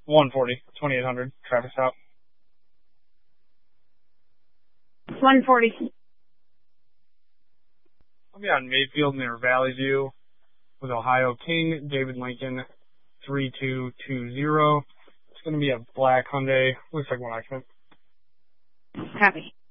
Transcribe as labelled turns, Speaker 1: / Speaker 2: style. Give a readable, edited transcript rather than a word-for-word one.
Speaker 1: 140, 2800, traffic stop.
Speaker 2: 140.
Speaker 1: I'll be on Mayfield near Valley View with Ohio King, David Lincoln, 3220. It's going to be a black Hyundai. Looks like one occupant.
Speaker 2: Copy.